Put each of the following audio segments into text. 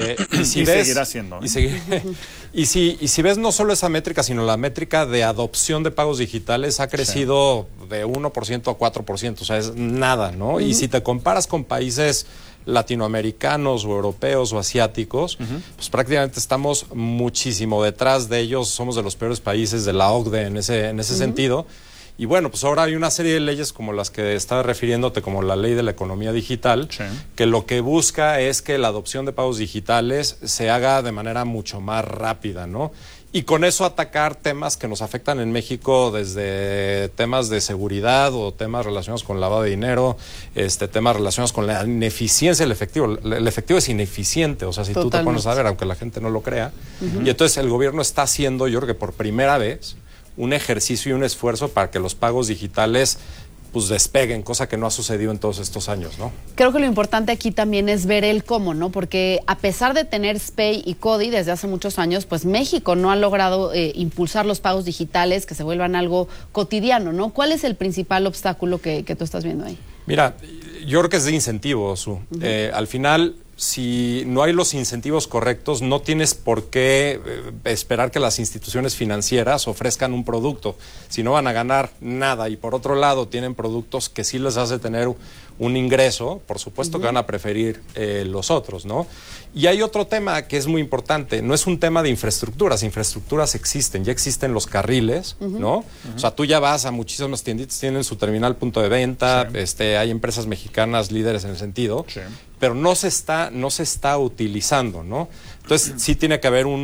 Y seguirá siendo. Y si ves no solo esa métrica, sino la métrica de adopción de pagos digitales ha crecido de 1% a 4%, o sea, es nada, ¿no? Y si te comparas con países latinoamericanos o europeos o asiáticos, pues prácticamente estamos muchísimo detrás de ellos, somos de los peores países de la OCDE en ese sentido. Y bueno, pues ahora hay una serie de leyes como las que estaba refiriéndote, como la ley de la economía digital, que lo que busca es que la adopción de pagos digitales se haga de manera mucho más rápida, ¿no? Y con eso atacar temas que nos afectan en México, desde temas de seguridad o temas relacionados con lavado de dinero, temas relacionados con la ineficiencia del efectivo. El efectivo es ineficiente, o sea, si tú te pones a ver, aunque la gente no lo crea. Y entonces el gobierno está haciendo, yo creo que por primera vez, un ejercicio y un esfuerzo para que los pagos digitales pues despeguen, cosa que no ha sucedido en todos estos años, ¿no? Creo que lo importante aquí también es ver el cómo, ¿no? Porque a pesar de tener SPEI y CODI desde hace muchos años, pues México no ha logrado impulsar los pagos digitales que se vuelvan algo cotidiano, ¿no? ¿Cuál es el principal obstáculo que tú estás viendo ahí? Mira, yo creo que es de incentivo, Su. Al final, si no hay los incentivos correctos, no tienes por qué esperar que las instituciones financieras ofrezcan un producto, si no van a ganar nada. Y por otro lado, tienen productos que sí les hace tener un ingreso, por supuesto que van a preferir los otros, ¿no? Y hay otro tema que es muy importante, no es un tema de infraestructuras existen, ya existen los carriles, ¿no? O sea, tú ya vas a muchísimas tienditas, tienen su terminal punto de venta, hay empresas mexicanas líderes en el sentido, pero no se está utilizando, ¿no? Entonces sí tiene que haber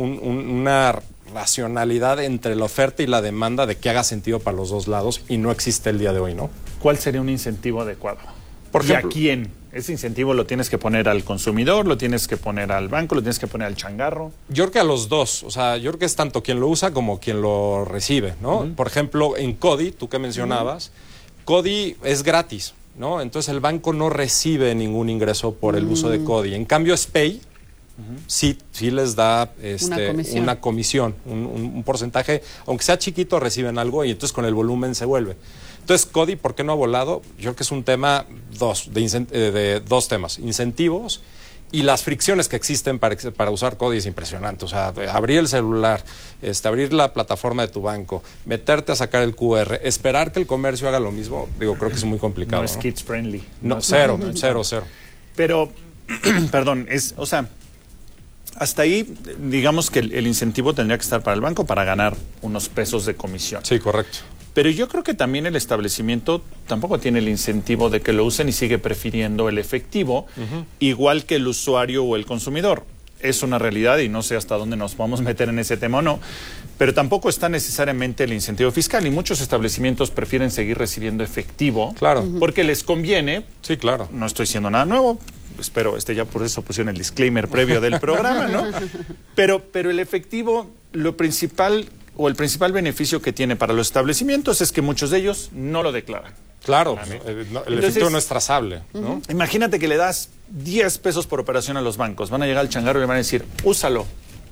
una racionalidad entre la oferta y la demanda de que haga sentido para los dos lados, y no existe el día de hoy, ¿no? ¿Cuál sería un incentivo adecuado? Por ejemplo, ¿y a quién? ¿Ese incentivo lo tienes que poner al consumidor, lo tienes que poner al banco, lo tienes que poner al changarro? Yo creo que a los dos, o sea, yo creo que es tanto quien lo usa como quien lo recibe, ¿no? Por ejemplo, en CODI, tú que mencionabas, CODI es gratis, ¿no? Entonces el banco no recibe ningún ingreso por el uso de CODI. En cambio, SPEI sí les da una comisión, un porcentaje, aunque sea chiquito, reciben algo y entonces con el volumen se vuelve. Entonces, CODI, ¿por qué no ha volado? Yo creo que es un tema de dos temas, incentivos y las fricciones que existen para usar CODI es impresionante. O sea, abrir el celular, abrir la plataforma de tu banco, meterte a sacar el QR, esperar que el comercio haga lo mismo, digo, creo que es muy complicado. No es kids friendly. No, cero. Pero, perdón, o sea, hasta ahí, digamos que el incentivo tendría que estar para el banco para ganar unos pesos de comisión. Sí, correcto. Pero yo creo que también el establecimiento tampoco tiene el incentivo de que lo usen y sigue prefiriendo el efectivo, igual que el usuario o el consumidor. Es una realidad y no sé hasta dónde nos vamos a meter en ese tema o no, pero tampoco está necesariamente el incentivo fiscal y muchos establecimientos prefieren seguir recibiendo efectivo. Claro. Porque les conviene. Sí, claro. No estoy diciendo nada nuevo. Espero, ya por eso pusieron el disclaimer previo del programa, ¿no? Pero el efectivo, lo principal o el principal beneficio que tiene para los establecimientos es que muchos de ellos no lo declaran. Claro, el efectivo no es trazable, ¿no? Imagínate que le das 10 pesos por operación a los bancos. Van a llegar al changarro y le van a decir, úsalo.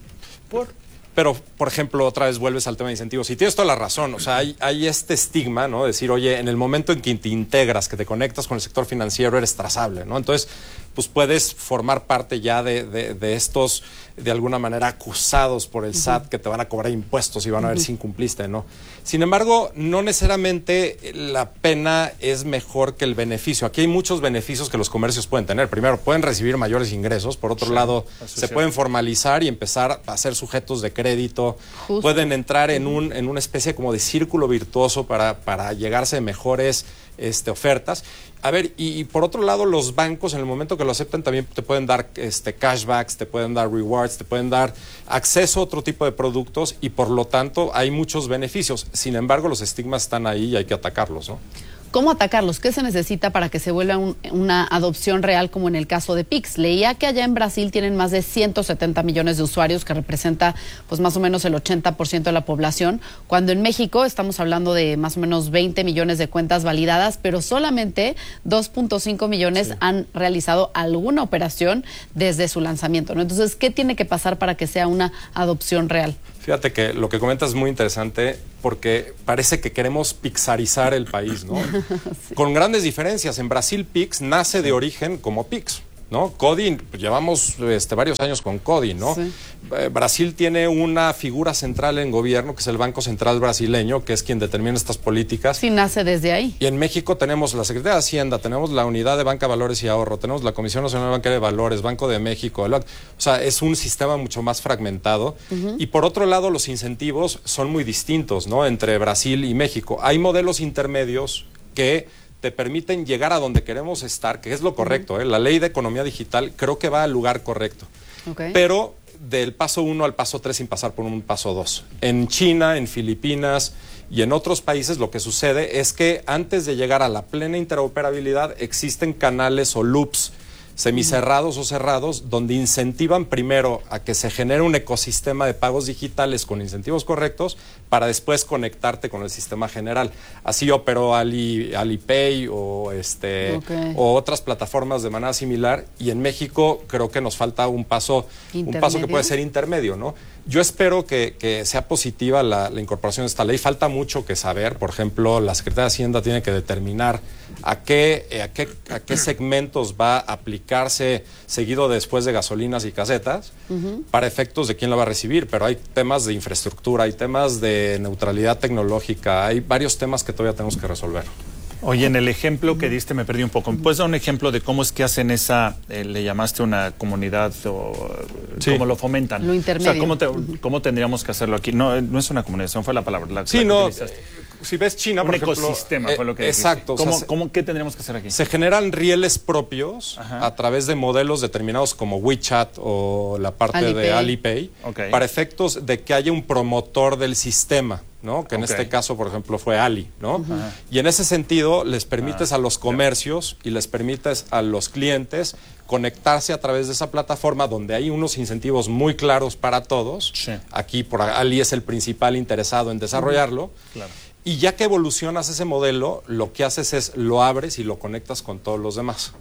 Pero, por ejemplo, otra vez vuelves al tema de incentivos. Y tienes toda la razón. O sea, hay este estigma, ¿no? Decir, oye, en el momento en que te integras, que te conectas con el sector financiero, eres trazable, ¿no? Entonces, pues puedes formar parte ya de estos, de alguna manera, acusados por el SAT que te van a cobrar impuestos y van a ver si incumpliste, ¿no? Sin embargo, no necesariamente la pena es mejor que el beneficio. Aquí hay muchos beneficios que los comercios pueden tener. Primero, pueden recibir mayores ingresos. Por otro lado, se pueden formalizar y empezar a ser sujetos de crédito. Justo. Pueden entrar en una especie como de círculo virtuoso para llegarse a mejores ofertas. A ver, y por otro lado, los bancos en el momento que lo aceptan también te pueden dar cashbacks, te pueden dar rewards, te pueden dar acceso a otro tipo de productos y por lo tanto hay muchos beneficios. Sin embargo, los estigmas están ahí y hay que atacarlos, ¿no? ¿Cómo atacarlos? ¿Qué se necesita para que se vuelva una adopción real como en el caso de Pix? Leía que allá en Brasil tienen más de 170 millones de usuarios, que representa pues más o menos el 80% de la población, cuando en México estamos hablando de más o menos 20 millones de cuentas validadas, pero solamente 2.5 millones han realizado alguna operación desde su lanzamiento, ¿no? Entonces, ¿qué tiene que pasar para que sea una adopción real? Fíjate que lo que comentas es muy interesante porque parece que queremos pixarizar el país, ¿no? Sí. Con grandes diferencias. En Brasil, Pix nace de origen como Pix, ¿no? CODI, llevamos varios años con CODI, ¿no? Sí. Brasil tiene una figura central en gobierno, que es el Banco Central brasileño, que es quien determina estas políticas. Sí, nace desde ahí. Y en México tenemos la Secretaría de Hacienda, tenemos la Unidad de Banca, Valores y Ahorro, tenemos la Comisión Nacional de Banca de Valores, Banco de México, o sea, es un sistema mucho más fragmentado. Y por otro lado, los incentivos son muy distintos, ¿no? Entre Brasil y México. Hay modelos intermedios que te permiten llegar a donde queremos estar, que es lo correcto, ¿eh? La ley de economía digital creo que va al lugar correcto. Pero del paso 1 al paso 3 sin pasar por un paso 2. En China, en Filipinas y en otros países lo que sucede es que antes de llegar a la plena interoperabilidad existen canales o loops semicerrados o cerrados, donde incentivan primero a que se genere un ecosistema de pagos digitales con incentivos correctos para después conectarte con el sistema general. Así operó Alipay o otras plataformas de manera similar, y en México creo que nos falta un paso que puede ser intermedio, ¿no? Yo espero que sea positiva la incorporación de esta ley. Falta mucho que saber. Por ejemplo, la Secretaría de Hacienda tiene que determinar a qué segmentos va a aplicarse seguido después de gasolinas y casetas para efectos de quién la va a recibir. Pero hay temas de infraestructura, hay temas de neutralidad tecnológica, hay varios temas que todavía tenemos que resolver. Oye, en el ejemplo que diste me perdí un poco. ¿Me puedes dar un ejemplo de cómo es que hacen esa, le llamaste una comunidad o cómo lo fomentan? Lo intermedio. O sea, ¿cómo tendríamos que hacerlo aquí? No es una comunidad, no fue la palabra. Si ves China, por ejemplo, ecosistema fue lo que exacto. dijiste. ¿Qué tendríamos que hacer aquí? Se generan rieles propios a través de modelos determinados como WeChat o la parte de Alipay para efectos de que haya un promotor del sistema, ¿no? Que en este caso, por ejemplo, fue Ali, ¿no? Y en ese sentido les permites a los comercios y les permites a los clientes conectarse a través de esa plataforma donde hay unos incentivos muy claros para todos. Sí. Aquí por Ali es el principal interesado en desarrollarlo. Claro. Y ya que evolucionas ese modelo, lo que haces es lo abres y lo conectas con todos los demás.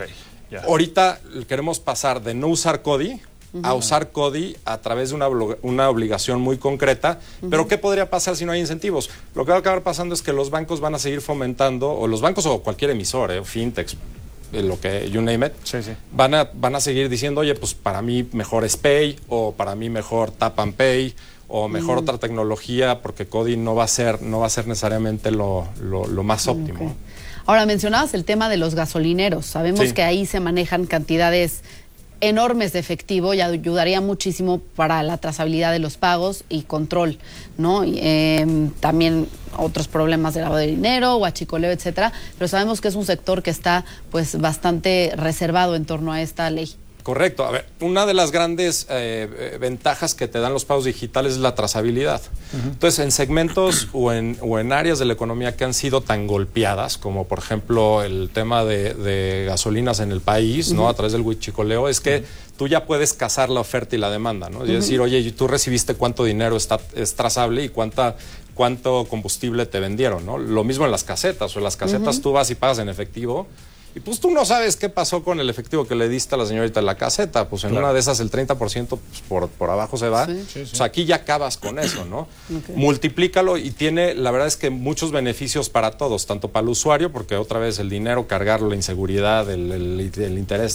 Ahorita queremos pasar de no usar CODI a usar CODI a través de una obligación muy concreta. Pero ¿qué podría pasar si no hay incentivos? Lo que va a acabar pasando es que los bancos van a seguir fomentando, o los bancos o cualquier emisor, fintechs, lo que you name it, van a seguir diciendo, oye, pues para mí mejor es Pay, o para mí mejor Tap and Pay, o mejor otra tecnología, porque CODI no va a ser necesariamente lo más óptimo. Ahora, mencionabas el tema de los gasolineros. Sabemos que ahí se manejan cantidades enormes de efectivo y ayudaría muchísimo para la trazabilidad de los pagos y control, ¿no? También otros problemas de lavado de dinero, huachicoleo, etcétera, pero sabemos que es un sector que está pues bastante reservado en torno a esta ley. Correcto. A ver, una de las grandes ventajas que te dan los pagos digitales es la trazabilidad. Entonces, en segmentos o en áreas de la economía que han sido tan golpeadas, como por ejemplo el tema de gasolinas en el país, ¿no? A través del huichicoleo, es que tú ya puedes casar la oferta y la demanda, ¿no? Es decir, oye, tú recibiste cuánto dinero es trazable y cuánto combustible te vendieron, ¿no? Lo mismo en las casetas, o en las casetas tú vas y pagas en efectivo. Y pues tú no sabes qué pasó con el efectivo que le diste a la señorita en la caseta. Pues en una de esas el 30% pues por abajo se va. Pues aquí ya acabas con eso, ¿no? Multiplícalo y tiene, la verdad es que muchos beneficios para todos, tanto para el usuario, porque otra vez el dinero, cargarlo, la inseguridad, el interés,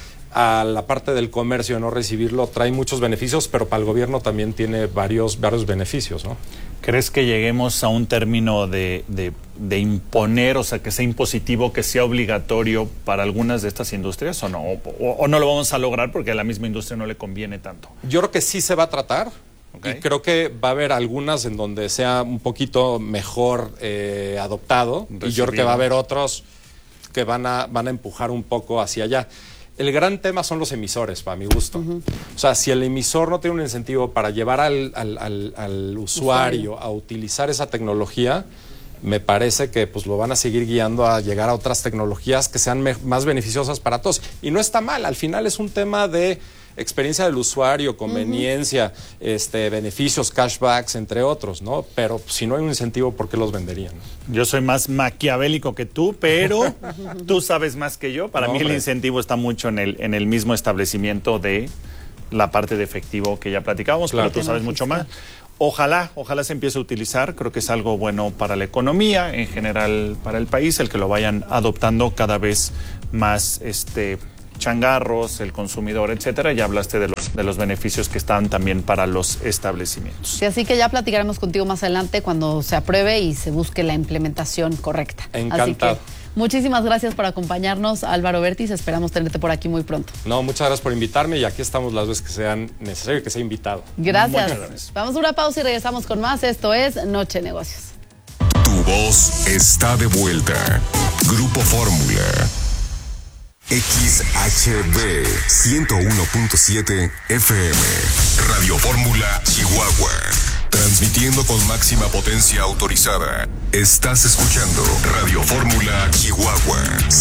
a la parte del comercio, no recibirlo, trae muchos beneficios, pero para el gobierno también tiene varios beneficios, ¿no? ¿Crees que lleguemos a un término de imponer, o sea, que sea impositivo, que sea obligatorio para algunas de estas industrias o no? ¿O no lo vamos a lograr porque a la misma industria no le conviene tanto? Yo creo que sí se va a tratar. Y creo que va a haber algunas en donde sea un poquito mejor adoptado. Y yo creo que va a haber otros que van a empujar un poco hacia allá. El gran tema son los emisores, para mi gusto. O sea, si el emisor no tiene un incentivo para llevar al usuario a utilizar esa tecnología, me parece que pues lo van a seguir guiando a llegar a otras tecnologías que sean más beneficiosas para todos. Y no está mal, al final es un tema de experiencia del usuario, conveniencia, beneficios, cashbacks, entre otros, ¿no? Pero si no hay un incentivo, ¿por qué los venderían? Yo soy más maquiavélico que tú, pero tú sabes más que yo. Para mí el incentivo está mucho en el mismo establecimiento de la parte de efectivo que ya platicábamos, pero tú sabes mucho más. Ojalá se empiece a utilizar. Creo que es algo bueno para la economía, en general para el país, el que lo vayan adoptando cada vez más changarros, el consumidor, etcétera. Ya hablaste de los beneficios que están también para los establecimientos. Sí, así que ya platicaremos contigo más adelante cuando se apruebe y se busque la implementación correcta. Encantado. Así que muchísimas gracias por acompañarnos, Álvaro Bertis. Esperamos tenerte por aquí muy pronto. No, muchas gracias por invitarme y aquí estamos las veces que sean necesario que sea invitado. Gracias. Vamos a una pausa y regresamos con más. Esto es Noche Negocios. Tu voz está de vuelta. Grupo Fórmula. XHB 101.7 FM. Radio Fórmula Chihuahua. Transmitiendo con máxima potencia autorizada. Estás escuchando Radio Fórmula Chihuahua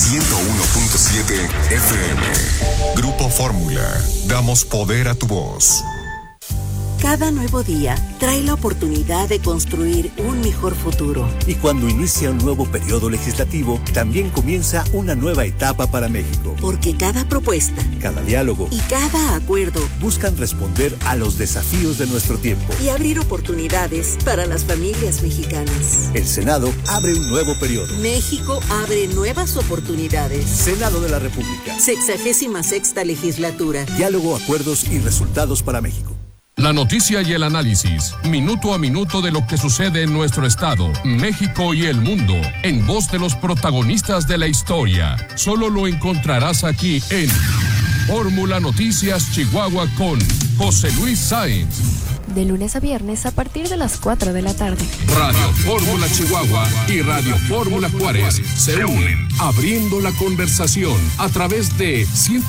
101.7 FM. Grupo Fórmula. Damos poder a tu voz. Cada nuevo día trae la oportunidad de construir un mejor futuro. Y cuando inicia un nuevo periodo legislativo, también comienza una nueva etapa para México. Porque cada propuesta, cada diálogo y cada acuerdo buscan responder a los desafíos de nuestro tiempo y abrir oportunidades para las familias mexicanas. El Senado abre un nuevo periodo. México abre nuevas oportunidades. Senado de la República. 66ª legislatura. Diálogo, acuerdos y resultados para México. La noticia y el análisis, minuto a minuto de lo que sucede en nuestro estado, México y el mundo, en voz de los protagonistas de la historia. Solo lo encontrarás aquí en Fórmula Noticias Chihuahua con José Luis Sáenz. De lunes a viernes a partir de las 4 de la tarde. Radio Fórmula Chihuahua y Radio Fórmula Juárez se unen, abriendo la conversación a través de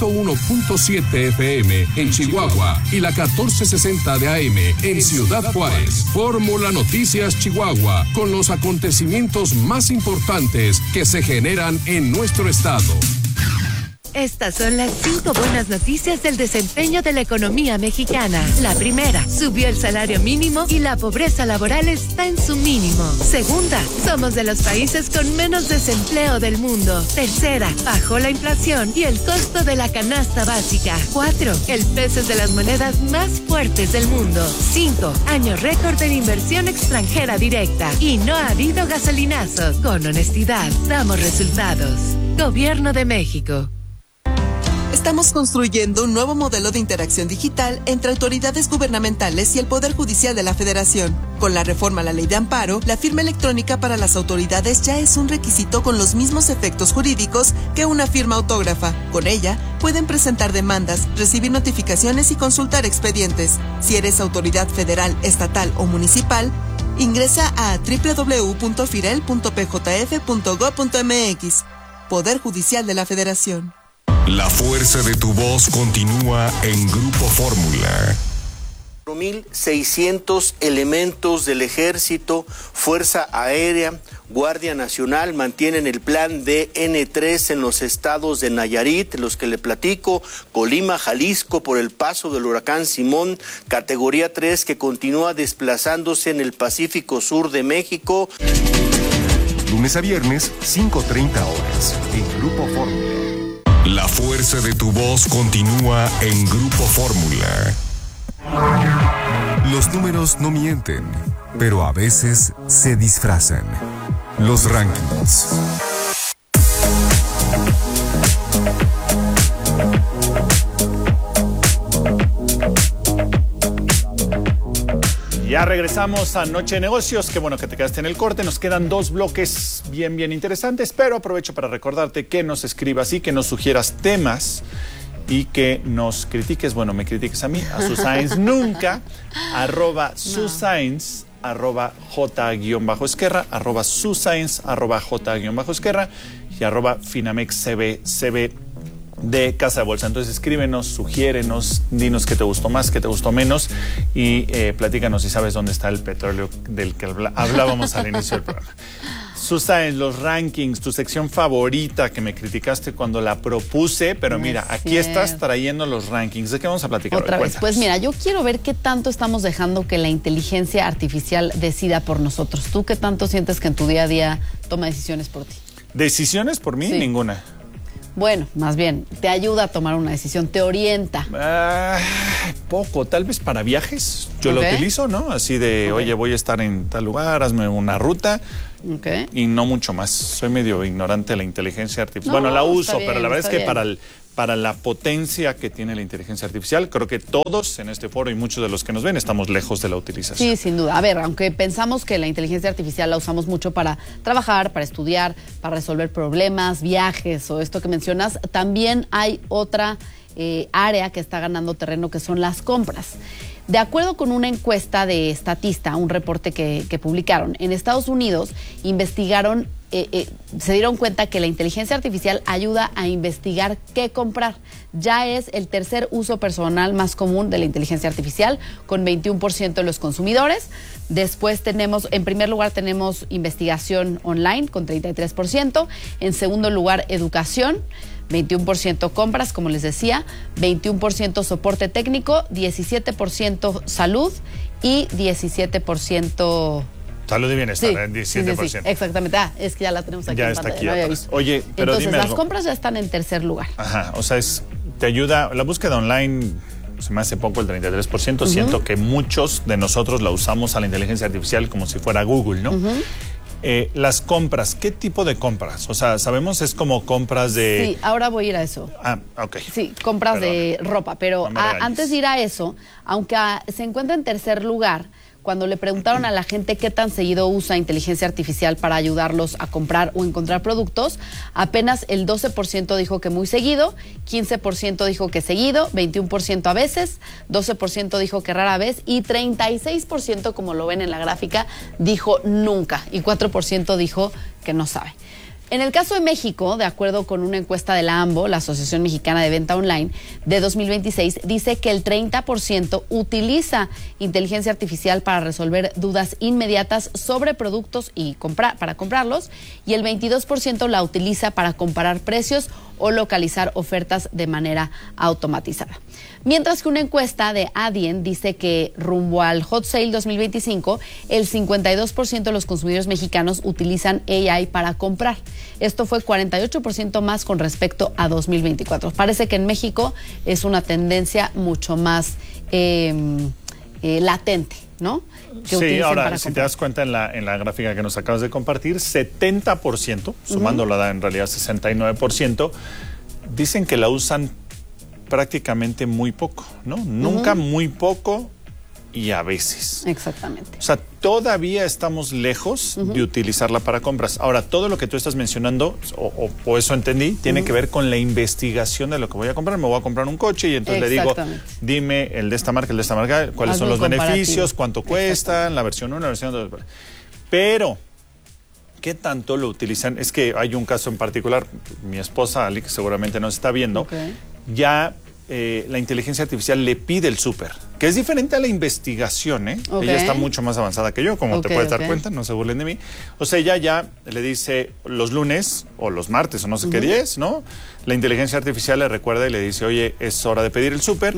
101.7 FM en Chihuahua y la 1460 de AM en Ciudad Juárez. Fórmula Noticias Chihuahua, con los acontecimientos más importantes que se generan en nuestro estado. Estas son las 5 buenas noticias del desempeño de la economía mexicana. La primera, subió el salario mínimo y la pobreza laboral está en su mínimo. Segunda, somos de los países con menos desempleo del mundo. Tercera, bajó la inflación y el costo de la canasta básica. 4, el peso es de las monedas más fuertes del mundo. 5, año récord en inversión extranjera directa. Y no ha habido gasolinazos. Con honestidad, damos resultados. Gobierno de México. Estamos construyendo un nuevo modelo de interacción digital entre autoridades gubernamentales y el Poder Judicial de la Federación. Con la reforma a la Ley de Amparo, la firma electrónica para las autoridades ya es un requisito con los mismos efectos jurídicos que una firma autógrafa. Con ella, pueden presentar demandas, recibir notificaciones y consultar expedientes. Si eres autoridad federal, estatal o municipal, ingresa a www.firel.pjf.gov.mx. Poder Judicial de la Federación. La fuerza de tu voz continúa en Grupo Fórmula. 4.600 elementos del Ejército, Fuerza Aérea, Guardia Nacional mantienen el plan DN3 en los estados de Nayarit, los que le platico, Colima, Jalisco, por el paso del huracán Simón, categoría 3 que continúa desplazándose en el Pacífico Sur de México. Lunes a viernes, 5:30 horas, en Grupo Fórmula. La fuerza de tu voz continúa en Grupo Fórmula. Los números no mienten, pero a veces se disfrazan. Los rankings. Ya regresamos a Noche de Negocios. Qué bueno que te quedaste en el corte. Nos quedan 2 bloques bien interesantes, pero aprovecho para recordarte que nos escribas y que nos sugieras temas y que nos critiques. Bueno, me critiques a mí, a Susainz nunca, @Susainz, @J_Esquerra, @Susainz, @J_Esquerra y @FinamexCB de Casa de Bolsa. Entonces escríbenos, sugiérenos, dinos qué te gustó más, qué te gustó menos y platícanos si sabes dónde está el petróleo del que hablábamos al inicio del programa. Susa, en los rankings, tu sección favorita que me criticaste cuando la propuse, pero mira, aquí estás trayendo los rankings. ¿De qué vamos a platicar otra hoy? vez? Pues mira, yo quiero ver qué tanto estamos dejando que la inteligencia artificial decida por nosotros. ¿Tú qué tanto sientes que en tu día a día toma decisiones por ti? ¿Decisiones por mí? Sí. Ninguna. Bueno, más bien, te ayuda a tomar una decisión, te orienta. Poco, tal vez para viajes. Yo lo utilizo, ¿no? Así de, oye, voy a estar en tal lugar, hazme una ruta. Y no mucho más. Soy medio ignorante de la inteligencia artificial. Bueno, la uso, pero la verdad es que para la potencia que tiene la inteligencia artificial, creo que todos en este foro y muchos de los que nos ven estamos lejos de la utilización. Sí, sin duda. A ver, aunque pensamos que la inteligencia artificial la usamos mucho para trabajar, para estudiar, para resolver problemas, viajes o esto que mencionas, también hay otra área que está ganando terreno, que son las compras. De acuerdo con una encuesta de Statista, un reporte que publicaron, en Estados Unidos investigaron, se dieron cuenta que la inteligencia artificial ayuda a investigar qué comprar. Ya es el tercer uso personal más común de la inteligencia artificial, con 21% de los consumidores. Después tenemos, en primer lugar tenemos investigación online con 33%. En segundo lugar, educación. 21% compras, como les decía, 21% soporte técnico, 17% salud y 17%... Salud y bienestar, sí, 17%. Sí, exactamente. Es que ya la tenemos aquí ya en está pantalla. aquí atrás. Oye, pero entonces, dime las algo. compras ya están en tercer lugar. Ajá, o sea, te ayuda, la búsqueda online se me hace poco el 33%, siento que muchos de nosotros la usamos a la inteligencia artificial como si fuera Google, ¿no? Las compras, ¿qué tipo de compras? O sea, sabemos es como compras de... Sí, ahora voy a ir a eso. Ah, ok. Sí, compras de ropa, pero antes de ir a eso, aunque se encuentra en tercer lugar, cuando le preguntaron a la gente qué tan seguido usa inteligencia artificial para ayudarlos a comprar o encontrar productos, apenas el 12% dijo que muy seguido, 15% dijo que seguido, 21% a veces, 12% dijo que rara vez y 36%, como lo ven en la gráfica, dijo nunca y 4% dijo que no sabe. En el caso de México, de acuerdo con una encuesta de la AMBO, la Asociación Mexicana de Venta Online, de 2026, dice que el 30% utiliza inteligencia artificial para resolver dudas inmediatas sobre productos y para comprarlos, y el 22% la utiliza para comparar precios o localizar ofertas de manera automatizada. Mientras que una encuesta de Adyen dice que rumbo al Hot Sale 2025, el 52% de los consumidores mexicanos utilizan AI para comprar. Esto fue 48% más con respecto a 2024. Parece que en México es una tendencia mucho más latente, ¿no? Sí, ahora, si te das cuenta en la gráfica que nos acabas de compartir, 70%, sumándola en realidad 69%, dicen que la usan prácticamente muy poco, ¿no? Nunca, muy poco y a veces. Exactamente. O sea, todavía estamos lejos de utilizarla para compras. Ahora, todo lo que tú estás mencionando, o eso entendí, tiene que ver con la investigación de lo que voy a comprar. Me voy a comprar un coche y entonces le digo, dime el de esta marca, cuáles son los beneficios, cuánto cuesta, la versión 1, la versión 2. Pero, ¿qué tanto lo utilizan? Es que hay un caso en particular, mi esposa, Ali, que seguramente nos está viendo, ya la inteligencia artificial le pide el súper, que es diferente a la investigación, ¿eh? Ella está mucho más avanzada que yo, como te puedes dar cuenta, no se burlen de mí. O sea, ella ya le dice los lunes o los martes o no sé qué día es, ¿no? La inteligencia artificial le recuerda y le dice, oye, es hora de pedir el súper.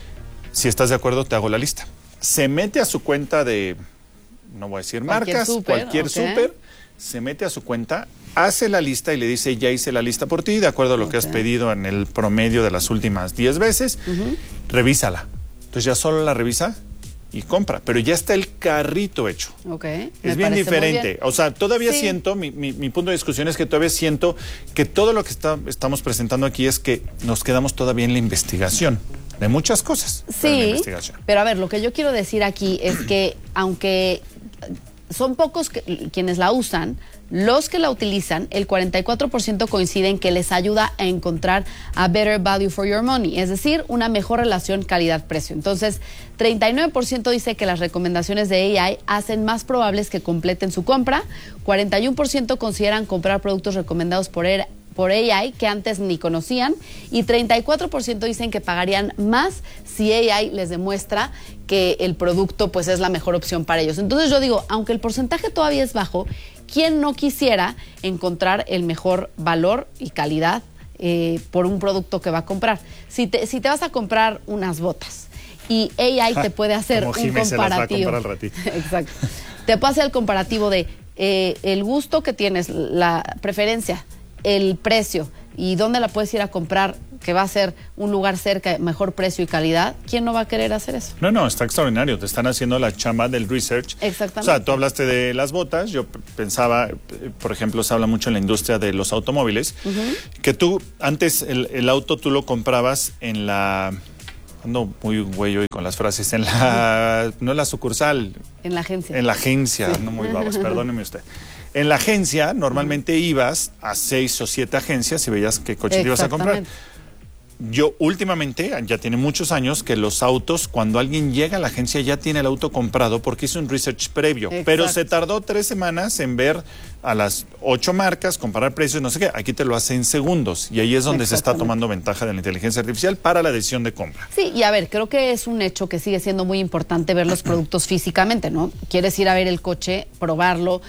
Si estás de acuerdo, te hago la lista. Se mete a su cuenta de, no voy a decir marcas, cualquier súper, se mete a su cuenta, hace la lista y le dice, ya hice la lista por ti, de acuerdo a lo que has pedido en el promedio de las últimas 10 veces, revísala. Entonces ya solo la revisa y compra, pero ya está el carrito hecho. Es bien diferente. O sea, todavía siento, mi punto de discusión es que todavía siento que todo lo que estamos presentando aquí es que nos quedamos todavía en la investigación de muchas cosas. Sí, pero a ver, lo que yo quiero decir aquí es que aunque son pocos quienes la usan, los que la utilizan, el 44% coinciden que les ayuda a encontrar a better value for your money, es decir, una mejor relación calidad-precio. Entonces, 39% dice que las recomendaciones de AI hacen más probables que completen su compra, 41% consideran comprar productos recomendados por AI que antes ni conocían y 34% dicen que pagarían más si AI les demuestra que el producto pues es la mejor opción para ellos. Entonces yo digo, aunque el porcentaje todavía es bajo, ¿quién no quisiera encontrar el mejor valor y calidad por un producto que va a comprar? Si te vas a comprar unas botas y AI te puede hacer un comparativo. Se las va a comprar al ratito. Exacto. Te puede hacer el comparativo de el gusto que tienes, la preferencia, el precio, ¿y dónde la puedes ir a comprar? Que va a ser un lugar cerca, mejor precio y calidad. ¿Quién no va a querer hacer eso? No, está extraordinario. Te están haciendo la chamba del research. Exactamente. O sea, tú hablaste de las botas. Yo pensaba, por ejemplo, se habla mucho en la industria de los automóviles, que tú, antes el auto tú lo comprabas en la... Ando muy güey hoy con las frases. En la... No en la sucursal. En la agencia. En la agencia. Sí. No muy babas, perdóneme usted. En la agencia, normalmente ibas a 6 o 7 agencias y veías qué coche te ibas a comprar. Yo últimamente, ya tiene muchos años, que los autos, cuando alguien llega a la agencia ya tiene el auto comprado porque hizo un research previo. Exacto. Pero se tardó 3 semanas en ver a las 8 marcas, comparar precios, no sé qué. Aquí te lo hace en segundos y ahí es donde se está tomando ventaja de la inteligencia artificial para la decisión de compra. Sí, y a ver, creo que es un hecho que sigue siendo muy importante ver los productos físicamente, ¿no? Quieres ir a ver el coche, probarlo,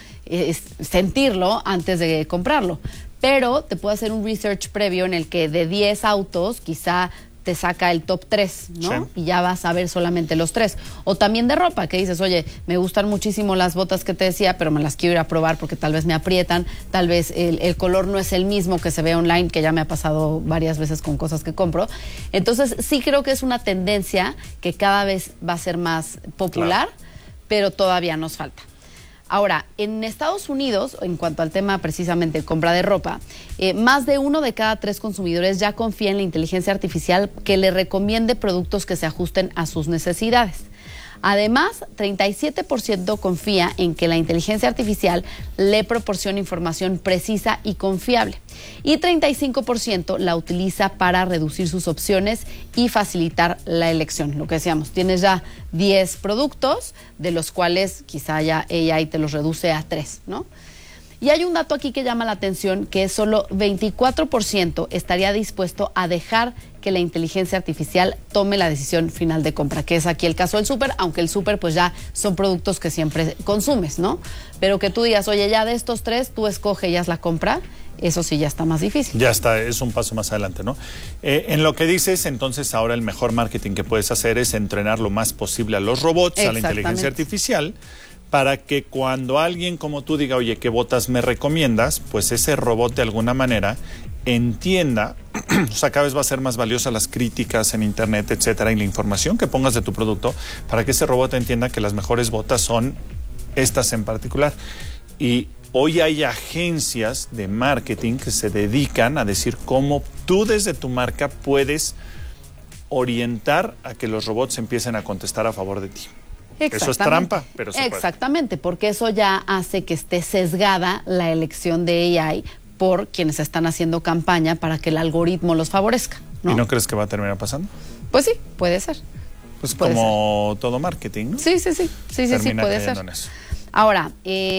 sentirlo antes de comprarlo. Pero te puedo hacer un research previo en el que de 10 autos quizá te saca el top 3, ¿no? Sí. Y ya vas a ver solamente los 3. O también de ropa, que dices, oye, me gustan muchísimo las botas que te decía, pero me las quiero ir a probar porque tal vez me aprietan, tal vez el color no es el mismo que se ve online, que ya me ha pasado varias veces con cosas que compro. Entonces, sí creo que es una tendencia que cada vez va a ser más popular, pero todavía nos falta. Ahora, en Estados Unidos, en cuanto al tema precisamente de compra de ropa, más de 1 de cada 3 consumidores ya confía en la inteligencia artificial que le recomiende productos que se ajusten a sus necesidades. Además, 37% confía en que la inteligencia artificial le proporcione información precisa y confiable. Y 35% la utiliza para reducir sus opciones y facilitar la elección. Lo que decíamos, tienes ya 10 productos, de los cuales quizá ya AI te los reduce a 3, ¿no? Y hay un dato aquí que llama la atención, que es solo 24% estaría dispuesto a dejar que la inteligencia artificial tome la decisión final de compra, que es aquí el caso del súper, aunque el súper pues ya son productos que siempre consumes, ¿no? Pero que tú digas, oye, ya de estos 3, tú escoge y haz la compra, eso sí ya está más difícil. Ya está, es un paso más adelante, ¿no? En lo que dices, entonces ahora el mejor marketing que puedes hacer es entrenar lo más posible a los robots, a la inteligencia artificial, para que cuando alguien como tú diga, oye, ¿qué botas me recomiendas? Pues ese robot de alguna manera entienda, o sea, cada vez va a ser más valiosa las críticas en internet, etcétera, y la información que pongas de tu producto, para que ese robot entienda que las mejores botas son estas en particular. Y hoy hay agencias de marketing que se dedican a decir cómo tú desde tu marca puedes orientar a que los robots empiecen a contestar a favor de ti. Eso es trampa, pero se puede. Exactamente, porque eso ya hace que esté sesgada la elección de AI por quienes están haciendo campaña para que el algoritmo los favorezca, ¿no? ¿Y no crees que va a terminar pasando? Pues sí, puede ser. Pues puede como ser. Todo marketing, ¿no? Sí, puede ser. Ahora,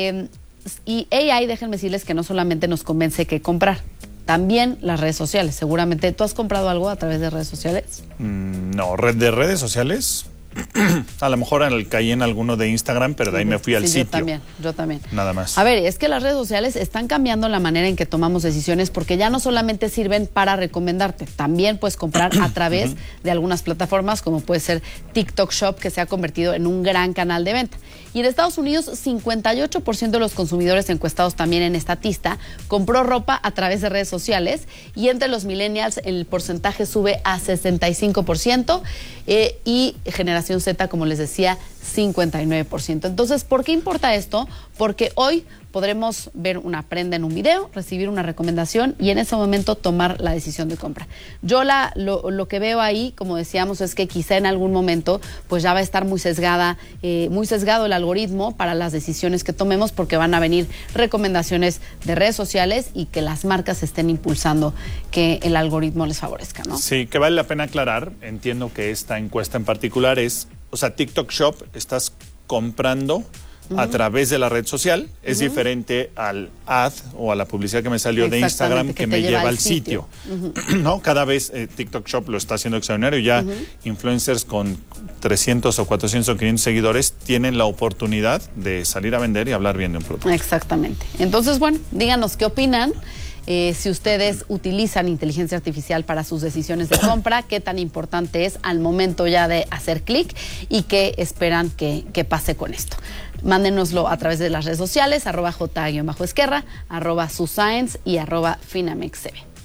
y AI, déjenme decirles que no solamente nos convence que comprar, también las redes sociales. Seguramente, ¿tú has comprado algo a través de redes sociales? No, de redes sociales... A lo mejor caí en alguno de Instagram, pero de ahí me fui al sitio. Yo también. Nada más. A ver, es que las redes sociales están cambiando la manera en que tomamos decisiones, porque ya no solamente sirven para recomendarte, también puedes comprar a través de algunas plataformas, como puede ser TikTok Shop, que se ha convertido en un gran canal de venta. Y en Estados Unidos, 58% de los consumidores encuestados también en Statista compró ropa a través de redes sociales, y entre los millennials el porcentaje sube a 65%, y generación Z, como les decía, 59%. Entonces, ¿por qué importa esto? Porque hoy podremos ver una prenda en un video, recibir una recomendación y en ese momento tomar la decisión de compra. Yo lo que veo ahí, como decíamos, es que quizá en algún momento pues ya va a estar muy sesgado el algoritmo para las decisiones que tomemos, porque van a venir recomendaciones de redes sociales y que las marcas estén impulsando que el algoritmo les favorezca, ¿no? Sí, que vale la pena aclarar, entiendo que esta encuesta en particular es, o sea, TikTok Shop, estás comprando a través de la red social, es diferente al ad o a la publicidad que me salió de Instagram que me lleva al sitio. ¿No? Cada vez TikTok Shop lo está haciendo extraordinario. Ya influencers con 300 o 400 o 500 seguidores tienen la oportunidad de salir a vender y hablar bien de un producto. Exactamente. Entonces, bueno, díganos qué opinan. Si ustedes utilizan inteligencia artificial para sus decisiones de compra, qué tan importante es al momento ya de hacer clic y qué esperan que pase con esto. Mándenoslo a través de las redes sociales, @J_Esquerra, @Suscience y @FinamexCB.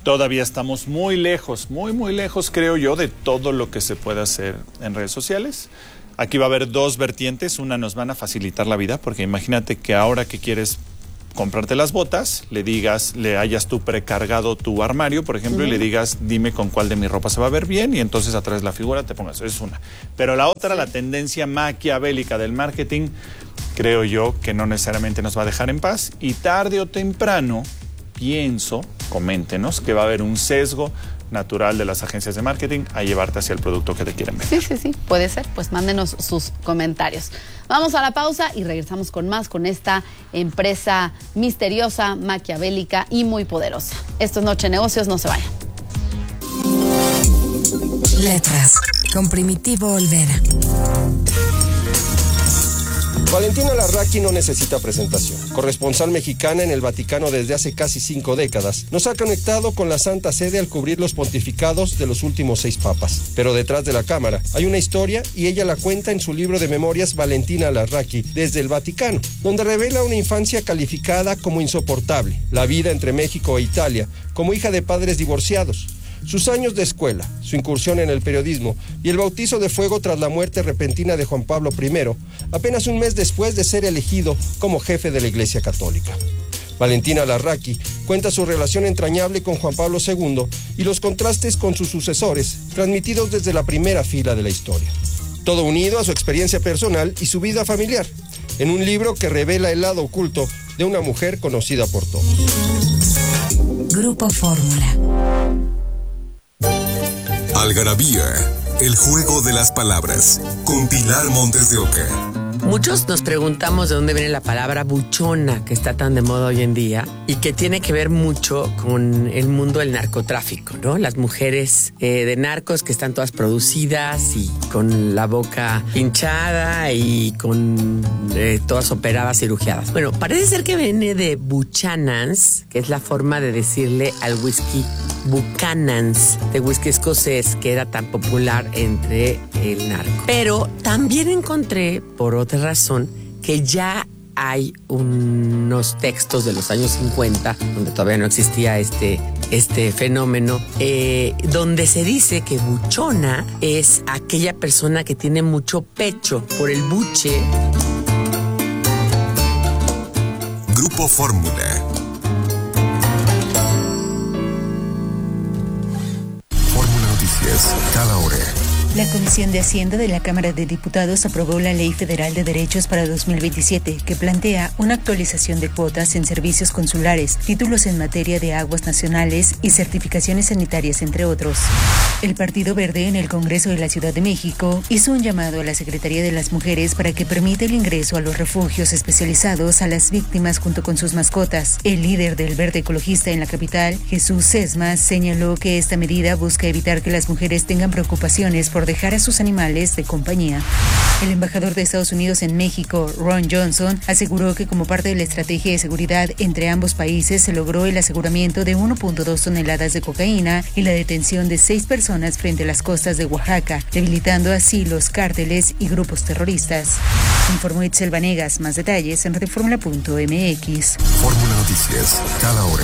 Todavía estamos muy lejos, muy lejos, creo yo, de todo lo que se puede hacer en redes sociales. Aquí va a haber dos vertientes. Una, nos van a facilitar la vida, porque imagínate que ahora que quieres comprarte las botas, le hayas tú precargado tu armario, por ejemplo, y le digas, dime con cuál de mi ropa se va a ver bien, y entonces a través de la figura te pongas. Eso es una. Pero la otra, la tendencia maquiavélica del marketing, creo yo que no necesariamente nos va a dejar en paz, y tarde o temprano, pienso, coméntenos, que va a haber un sesgo natural de las agencias de marketing a llevarte hacia el producto que te quieren vender. Sí, puede ser. Pues mándenos sus comentarios. Vamos a la pausa y regresamos con más, con esta empresa misteriosa, maquiavélica y muy poderosa. Esto es Noche de Negocios, no se vayan. Letras, con Primitivo Olvera. Valentina Larraqui no necesita presentación. Corresponsal mexicana en el Vaticano desde hace casi 5 décadas, nos ha conectado con la Santa Sede al cubrir los pontificados de los últimos 6 papas. Pero detrás de la cámara hay una historia y ella la cuenta en su libro de memorias Valentina Larraqui desde el Vaticano, donde revela una infancia calificada como insoportable, la vida entre México e Italia, como hija de padres divorciados, sus años de escuela, su incursión en el periodismo y el bautizo de fuego tras la muerte repentina de Juan Pablo I, apenas un mes después de ser elegido como jefe de la Iglesia Católica. Valentina Larraqui cuenta su relación entrañable con Juan Pablo II y los contrastes con sus sucesores, transmitidos desde la primera fila de la historia. Todo unido a su experiencia personal y su vida familiar, en un libro que revela el lado oculto de una mujer conocida por todos. Grupo Fórmula. Algarabía, el juego de las palabras, con Pilar Montes de Oca. Muchos nos preguntamos de dónde viene la palabra buchona, que está tan de moda hoy en día y que tiene que ver mucho con el mundo del narcotráfico, ¿no? Las mujeres de narcos que están todas producidas y con la boca hinchada y con todas operadas, cirugiadas. Bueno, parece ser que viene de Buchanan's, que es la forma de decirle al whisky Buchanan's, de whisky escocés, que era tan popular entre el narco. Pero también encontré, por otra razón, que ya hay unos textos de los años 50, donde todavía no existía este fenómeno, donde se dice que buchona es aquella persona que tiene mucho pecho por el buche. Grupo Fórmula. Fórmula Noticias, cada hora. La Comisión de Hacienda de la Cámara de Diputados aprobó la Ley Federal de Derechos para 2027, que plantea una actualización de cuotas en servicios consulares, títulos en materia de aguas nacionales y certificaciones sanitarias, entre otros. El Partido Verde en el Congreso de la Ciudad de México hizo un llamado a la Secretaría de las Mujeres para que permita el ingreso a los refugios especializados a las víctimas junto con sus mascotas. El líder del Verde Ecologista en la capital, Jesús Sesma, señaló que esta medida busca evitar que las mujeres tengan preocupaciones por dejar a sus animales de compañía. El embajador de Estados Unidos en México, Ron Johnson, aseguró que como parte de la estrategia de seguridad entre ambos países se logró el aseguramiento de 1.2 toneladas de cocaína y la detención de 6 personas frente a las costas de Oaxaca, debilitando así los cárteles y grupos terroristas. Informó Itzel Vanegas. Más detalles en radioformula.mx. Fórmula Noticias, cada hora.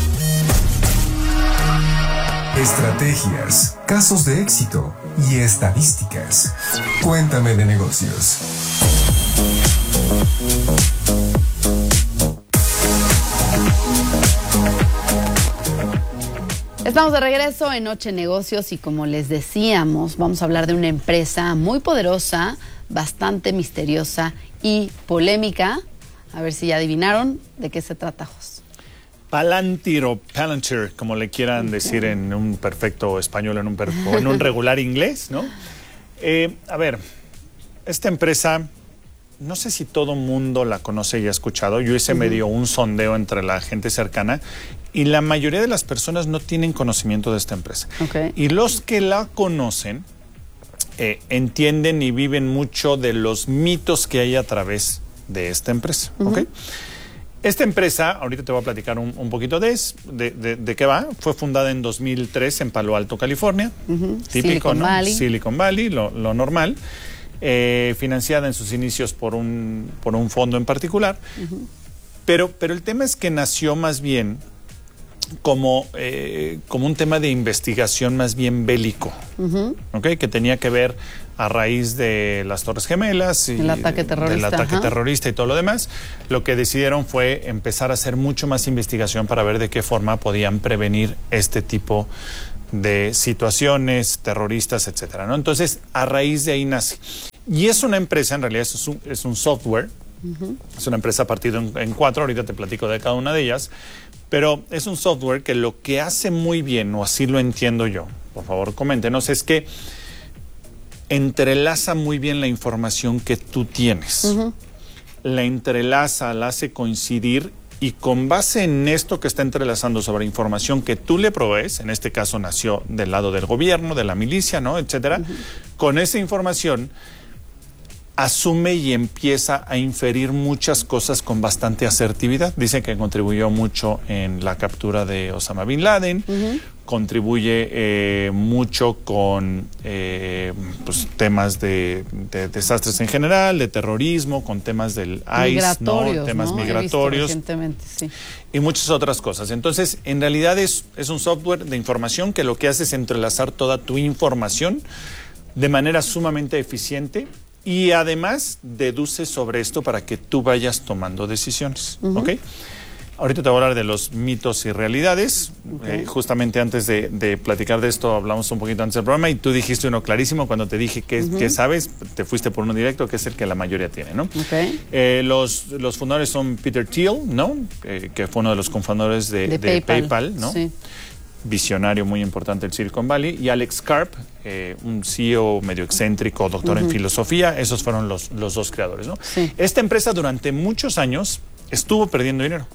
Estrategias, casos de éxito y estadísticas. Cuéntame de negocios. Estamos de regreso en Noche Negocios y como les decíamos, vamos a hablar de una empresa muy poderosa, bastante misteriosa y polémica. A ver si ya adivinaron de qué se trata, Jos. Palantir o Palantir, como le quieran decir en un perfecto español o en un regular inglés, ¿no? A ver, esta empresa, no sé si todo mundo la conoce y ha escuchado. Yo hice medio un sondeo entre la gente cercana y la mayoría de las personas no tienen conocimiento de esta empresa. Okay. Y los que la conocen entienden y viven mucho de los mitos que hay a través de esta empresa, ¿ok? Esta empresa, ahorita te voy a platicar un poquito de qué va. Fue fundada en 2003 en Palo Alto, California. Típico, Silicon ¿no? Valley. Silicon Valley, lo normal. Financiada en sus inicios por un fondo en particular. Pero el tema es que nació más bien como un tema de investigación más bien bélico, ¿okay? Que tenía que ver a raíz de las Torres Gemelas y el ataque terrorista, del ataque terrorista y todo lo demás. Lo que decidieron fue empezar a hacer mucho más investigación para ver de qué forma podían prevenir este tipo de situaciones terroristas, etcétera, ¿no? Entonces, a raíz de ahí nace. Y es una empresa, en realidad es un software, es una empresa partida en 4, ahorita te platico de cada una de ellas, pero es un software que lo que hace muy bien, o así lo entiendo yo, por favor coméntenos, es que entrelaza muy bien la información que tú tienes. La entrelaza, la hace coincidir, y con base en esto que está entrelazando sobre información que tú le provees, en este caso nació del lado del gobierno, de la milicia, ¿no?, etcétera, con esa información asume y empieza a inferir muchas cosas con bastante asertividad. Dicen que contribuyó mucho en la captura de Osama Bin Laden, contribuye mucho con pues, temas de desastres en general, de terrorismo, con temas del ICE, ¿no?, temas migratorios, recientemente, sí, y muchas otras cosas. Entonces, en realidad es un software de información que lo que hace es entrelazar toda tu información de manera sumamente eficiente, y además deduce sobre esto para que tú vayas tomando decisiones, ¿ok? Ahorita te voy a hablar de los mitos y realidades. Justamente antes de platicar de esto, hablamos un poquito antes del programa y tú dijiste uno clarísimo cuando te dije que sabes, te fuiste por uno directo, que es el que la mayoría tiene, ¿no? Los fundadores son Peter Thiel, ¿no? Que fue uno de los cofundadores de PayPal, ¿no? Sí. Visionario muy importante del Silicon Valley, y Alex Karp, un CEO medio excéntrico, doctor en filosofía. Esos fueron los dos creadores, ¿no? Sí. Esta empresa durante muchos años estuvo perdiendo dinero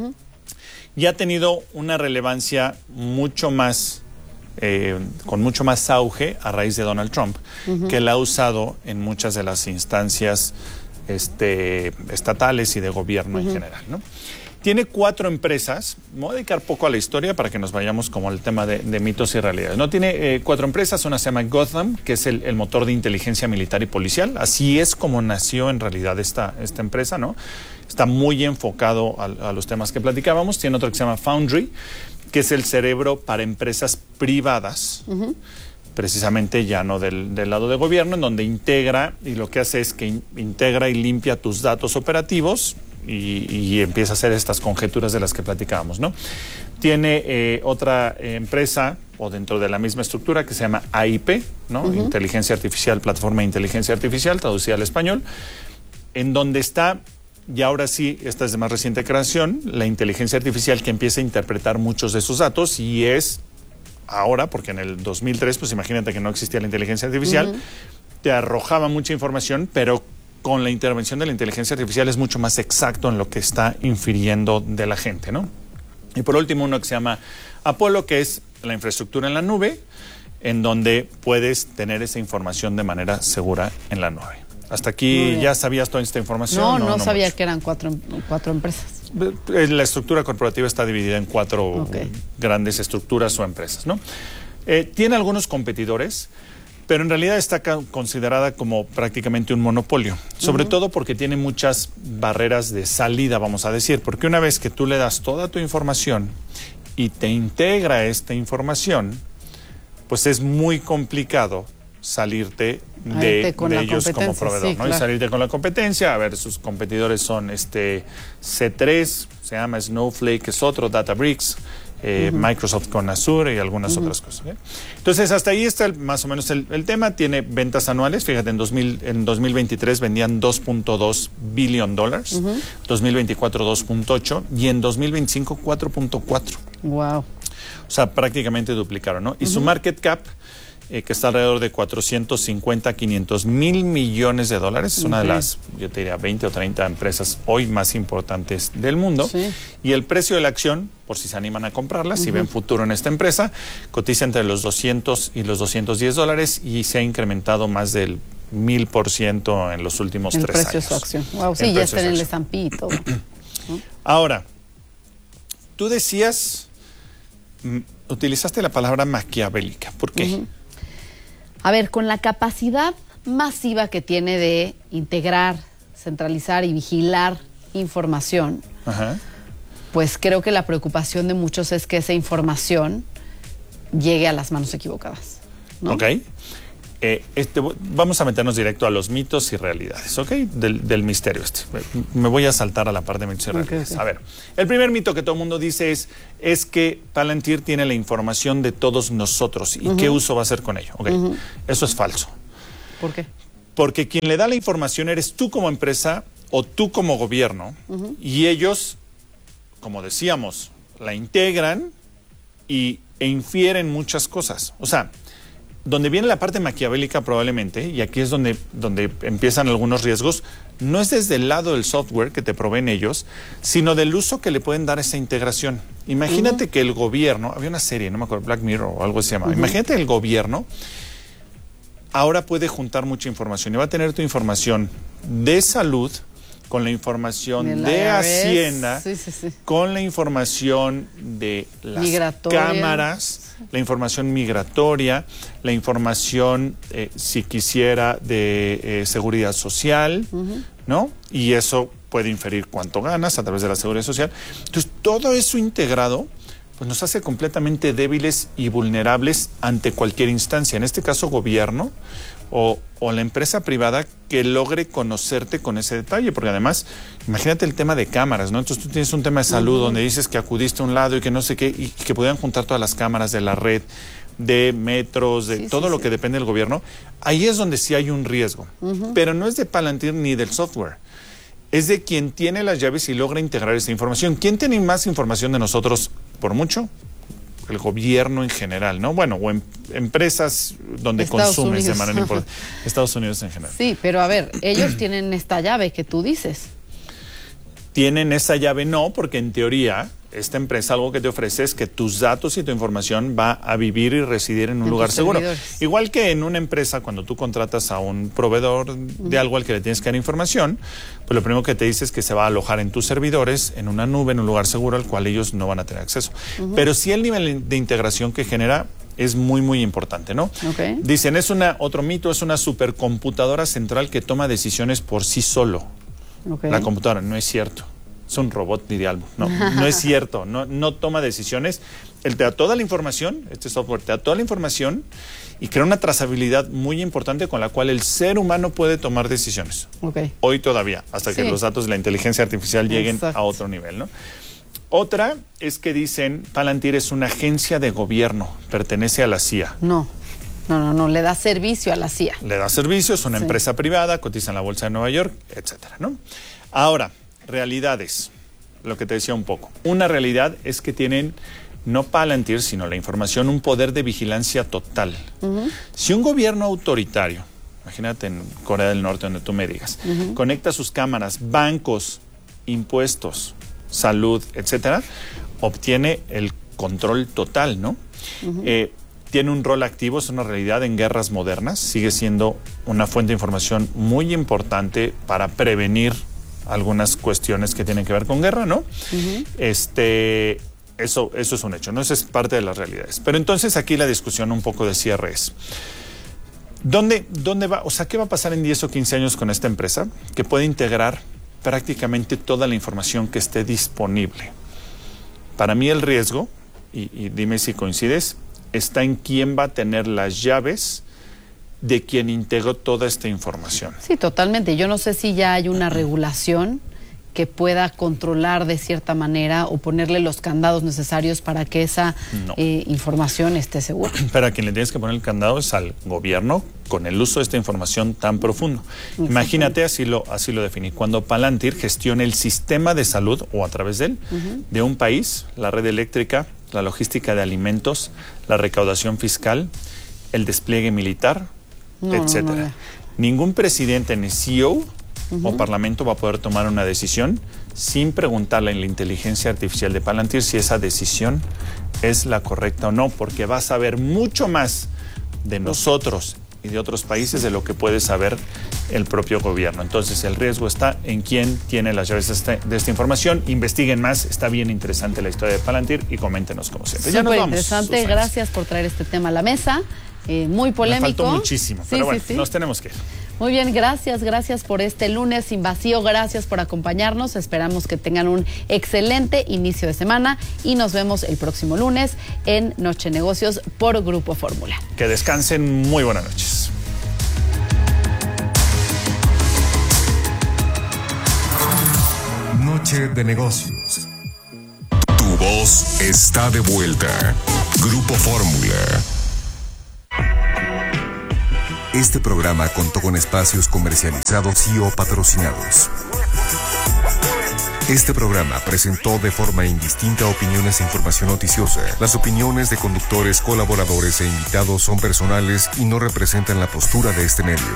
y ha tenido una relevancia mucho más, con mucho más auge a raíz de Donald Trump, que la ha usado en muchas de las instancias estatales y de gobierno en general, ¿no? Tiene 4 empresas. Me voy a dedicar poco a la historia para que nos vayamos como al tema de mitos y realidades. No, tiene 4 empresas. Una se llama Gotham, que es el motor de inteligencia militar y policial. Así es como nació en realidad esta empresa, ¿no? Está muy enfocado a los temas que platicábamos. Tiene otro que se llama Foundry, que es el cerebro para empresas privadas, precisamente ya no del lado de gobierno, en donde integra, y lo que hace es que integra y limpia tus datos operativos y empieza a hacer estas conjeturas de las que platicábamos, ¿no? Tiene otra empresa, o dentro de la misma estructura, que se llama AIP, ¿no? Inteligencia Artificial, Plataforma de Inteligencia Artificial, traducida al español, en donde está, y ahora sí, esta es de más reciente creación, la inteligencia artificial que empieza a interpretar muchos de esos datos, y es ahora, porque en el 2003, pues imagínate que no existía la inteligencia artificial, te arrojaba mucha información, pero con la intervención de la inteligencia artificial es mucho más exacto en lo que está infiriendo de la gente, ¿no? Y por último, uno que se llama Apollo, que es la infraestructura en la nube, en donde puedes tener esa información de manera segura en la nube. Hasta aquí, ¿ya sabías toda esta información? No sabía mucho. Que eran cuatro empresas. La estructura corporativa está dividida en 4 grandes estructuras o empresas, ¿no? Tiene algunos competidores, pero en realidad está considerada como prácticamente un monopolio, sobre todo porque tiene muchas barreras de salida, vamos a decir, porque una vez que tú le das toda tu información y te integra esta información, pues es muy complicado salirte de ellos como proveedor, sí, ¿no? Claro. Y salirte con la competencia. A ver, sus competidores son C3, se llama Snowflake, es otro, Databricks, Microsoft con Azure y algunas otras cosas, ¿eh? Entonces, hasta ahí está más o menos el tema. Tiene ventas anuales. Fíjate, en 2023 vendían $2.2 billion, 2024 2.8 y en 2025 4.4. Wow. O sea, prácticamente duplicaron, ¿no? Y su market cap, que está alrededor de 450, 500 mil millones de dólares. Es una de las, yo te diría, 20 o 30 empresas hoy más importantes del mundo. Sí. Y el precio de la acción, por si se animan a comprarla, si ven futuro en esta empresa, cotiza entre los 200 y los $210 y se ha incrementado más del 1000% en los últimos 3 años. El precio de su acción. Wow, sí, ya está en el S&P y todo. Ahora, tú decías, utilizaste la palabra maquiavélica. ¿Por qué? A ver, con la capacidad masiva que tiene de integrar, centralizar y vigilar información, pues creo que la preocupación de muchos es que esa información llegue a las manos equivocadas, ¿no? Ok. Vamos a meternos directo a los mitos y realidades, ¿ok? Del misterio Me voy a saltar a la parte de mitos y realidades. Okay. A ver, el primer mito que todo el mundo dice es que Palantir tiene la información de todos nosotros y qué uso va a hacer con ello. Okay. Eso es falso. ¿Por qué? Porque quien le da la información eres tú como empresa o tú como gobierno y ellos, como decíamos, la integran e infieren muchas cosas. O sea, donde viene la parte maquiavélica probablemente, y aquí es donde empiezan algunos riesgos, no es desde el lado del software que te proveen ellos, sino del uso que le pueden dar a esa integración. Imagínate que el gobierno, había una serie, no me acuerdo, Black Mirror o algo se llama, imagínate el gobierno ahora puede juntar mucha información y va a tener tu información de salud con la información de Hacienda, con la información de las cámaras, la información migratoria, la información, si quisiera, de seguridad social, ¿no? Y eso puede inferir cuánto ganas a través de la seguridad social. Entonces, todo eso integrado, pues nos hace completamente débiles y vulnerables ante cualquier instancia. En este caso, gobierno o la empresa privada que logre conocerte con ese detalle, porque además, imagínate el tema de cámaras, ¿no? Entonces tú tienes un tema de salud donde dices que acudiste a un lado y que no sé qué, y que pudieran juntar todas las cámaras de la red, de metros, de todo lo que depende del gobierno. Ahí es donde sí hay un riesgo, pero no es de Palantir ni del software. Es de quien tiene las llaves y logra integrar esa información. ¿Quién tiene más información de nosotros por mucho? El gobierno en general, ¿no? Bueno, o empresas donde consumes de manera importante. Estados Unidos en general. Sí, pero a ver, ellos tienen esta llave que tú dices. Tienen esa llave no, porque en teoría esta empresa algo que te ofrece es que tus datos y tu información va a vivir y residir en un lugar seguro. Igual que en una empresa, cuando tú contratas a un proveedor de algo al que le tienes que dar información, pues lo primero que te dice es que se va a alojar en tus servidores, en una nube, en un lugar seguro al cual ellos no van a tener acceso. Pero sí el nivel de integración que genera es muy, muy importante, ¿no? Dicen, otro mito, es una supercomputadora central que toma decisiones por sí solo. La computadora, no es cierto. Es un robot, diría algo. No es cierto. No toma decisiones. Él te da toda la información, este software te da toda la información y crea una trazabilidad muy importante con la cual el ser humano puede tomar decisiones. Hoy todavía, hasta que los datos de la inteligencia artificial lleguen a otro nivel, ¿no? Otra es que dicen, Palantir es una agencia de gobierno, pertenece a la CIA. No, le da servicio a la CIA. Le da servicio, es una empresa privada, cotiza en la bolsa de Nueva York, etcétera, ¿no? Ahora, realidades, lo que te decía un poco. Una realidad es que tienen, no Palantir, sino la información, un poder de vigilancia total. Si un gobierno autoritario, imagínate en Corea del Norte, donde tú me digas, conecta sus cámaras, bancos, impuestos, salud, etcétera, obtiene el control total, ¿no? Tiene un rol activo, es una realidad en guerras modernas, sigue siendo una fuente de información muy importante para prevenir algunas cuestiones que tienen que ver con guerra, ¿no? Eso es un hecho, ¿no? Eso es parte de las realidades. Pero entonces aquí la discusión un poco de cierre es, ¿dónde va? O sea, ¿qué va a pasar en 10 o 15 años con esta empresa que puede integrar prácticamente toda la información que esté disponible? Para mí el riesgo, y dime si coincides, está en quién va a tener las llaves de quien integró toda esta información. Sí, totalmente. Yo no sé si ya hay una regulación que pueda controlar de cierta manera o ponerle los candados necesarios para que esa información esté segura. Pero a quien le tienes que poner el candado es al gobierno con el uso de esta información tan profundo. Imagínate, así lo definí, cuando Palantir gestione el sistema de salud o a través de él, de un país, la red eléctrica, la logística de alimentos, la recaudación fiscal, el despliegue militar, etcétera. Ningún presidente ni CEO o parlamento va a poder tomar una decisión sin preguntarle a la inteligencia artificial de Palantir si esa decisión es la correcta o no, porque va a saber mucho más de nosotros y de otros países de lo que puede saber el propio gobierno. Entonces el riesgo está en quién tiene las llaves de esta información. Investiguen más, está bien interesante la historia de Palantir y coméntenos como siempre. Ya nos vamos. Interesante, gracias por traer este tema a la mesa. Muy polémico. Me faltó muchísimo, pero bueno, nos tenemos que ir. Muy bien, gracias por este lunes sin vacío, gracias por acompañarnos, esperamos que tengan un excelente inicio de semana y nos vemos el próximo lunes en Noche Negocios por Grupo Fórmula. Que descansen, muy buenas noches. Noche de Negocios. Tu voz está de vuelta. Grupo Fórmula. Este programa contó con espacios comercializados y o patrocinados. Este programa presentó de forma indistinta opiniones e información noticiosa. Las opiniones de conductores, colaboradores e invitados son personales y no representan la postura de este medio.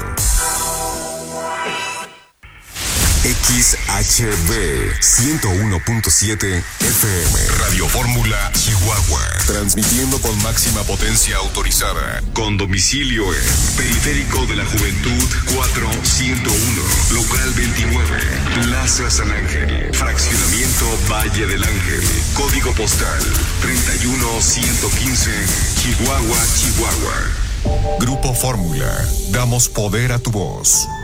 XHB 101.7 FM Radio Fórmula Chihuahua, transmitiendo con máxima potencia autorizada, con domicilio en Periférico de la Juventud 4101, local 29, Plaza San Ángel, fraccionamiento Valle del Ángel, código postal 31115, Chihuahua, Chihuahua. Grupo Fórmula, damos poder a tu voz.